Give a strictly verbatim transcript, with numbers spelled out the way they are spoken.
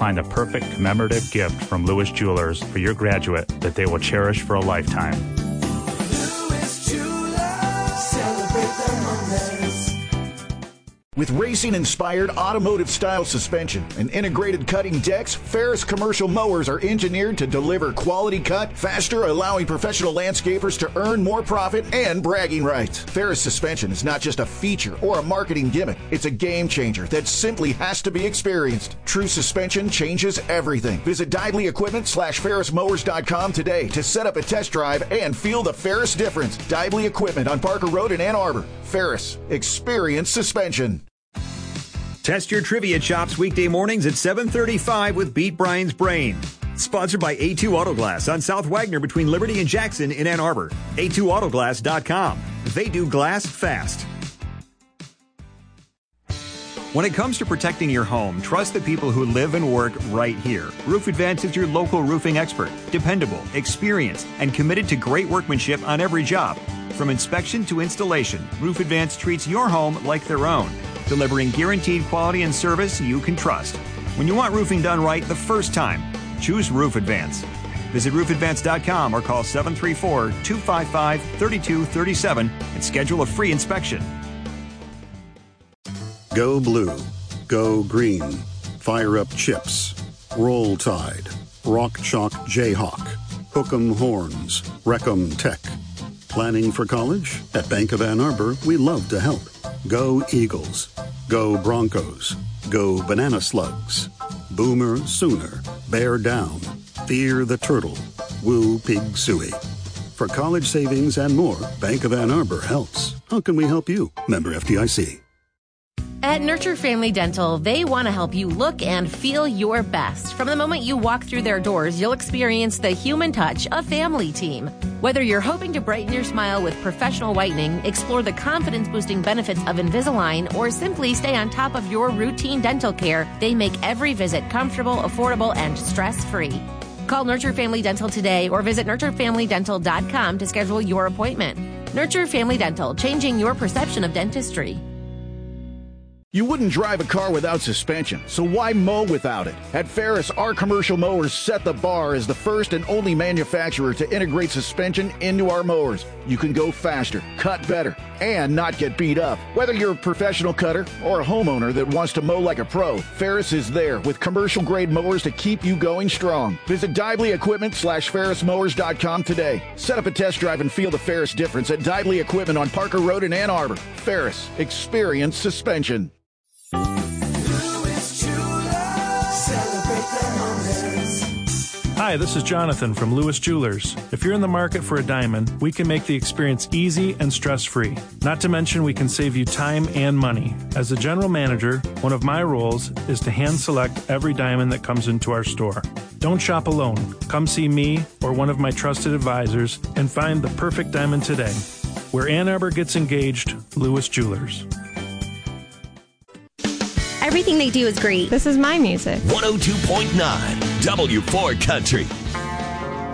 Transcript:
find the perfect commemorative gift from Lewis Jewelers for your graduate that they will cherish for a lifetime. Lewis Jewelers, celebrate the moments. With racing-inspired automotive-style suspension and integrated cutting decks, Ferris commercial mowers are engineered to deliver quality cut faster, allowing professional landscapers to earn more profit and bragging rights. Ferris suspension is not just a feature or a marketing gimmick. It's a game changer that simply has to be experienced. True suspension changes everything. Visit Dively Equipment slash Ferris Mowers dot com today to set up a test drive and feel the Ferris difference. Dively Equipment on Parker Road in Ann Arbor. Ferris, experience suspension. Test your trivia chops weekday mornings at seven thirty-five with Beat Brian's Brain. Sponsored by A two Auto Glass on South Wagner between Liberty and Jackson in Ann Arbor. A two auto glass dot com. They do glass fast. When it comes to protecting your home, trust the people who live and work right here. Roof Advance is your local roofing expert. Dependable, experienced, and committed to great workmanship on every job. From inspection to installation, Roof Advance treats your home like their own, delivering guaranteed quality and service you can trust. When you want roofing done right the first time, choose Roof Advance. Visit roof advance dot com or call seven three four, two five five, three two three seven and schedule a free inspection. Go Blue, Go Green, Fire Up Chips, Roll Tide, Rock Chalk Jayhawk, Hook'em Horns, Wreck'em Tech. Planning for college? At Bank of Ann Arbor, we love to help. Go Eagles, Go Broncos, Go Banana Slugs, Boomer Sooner, Bear Down, Fear the Turtle, Woo Pig Suey. For college savings and more, Bank of Ann Arbor helps. How can we help you? Member F D I C. At Nurture Family Dental, they want to help you look and feel your best. From the moment you walk through their doors, you'll experience the human touch, a family team. Whether you're hoping to brighten your smile with professional whitening, explore the confidence-boosting benefits of Invisalign, or simply stay on top of your routine dental care, they make every visit comfortable, affordable, and stress-free. Call Nurture Family Dental today or visit nurture family dental dot com to schedule your appointment. Nurture Family Dental, changing your perception of dentistry. You wouldn't drive a car without suspension, so why mow without it? At Ferris, our commercial mowers set the bar as the first and only manufacturer to integrate suspension into our mowers. You can go faster, cut better, and not get beat up. Whether you're a professional cutter or a homeowner that wants to mow like a pro, Ferris is there with commercial-grade mowers to keep you going strong. Visit Dively Equipment slash Ferris Mowers dot com today. Set up a test drive and feel the Ferris difference at Dively Equipment on Parker Road in Ann Arbor. Ferris, experience suspension. Lewis Jewelers, celebrate the moments. Hi, this is Jonathan from Lewis Jewelers. If you're in the market for a diamond, we can make the experience easy and stress-free. Not to mention we can save you time and money. As a general manager, one of my roles is to hand-select every diamond that comes into our store. Don't shop alone. Come see me or one of my trusted advisors and find the perfect diamond today. Where Ann Arbor gets engaged, Lewis Jewelers. Everything they do is great. This is my music. one oh two point nine W four Country.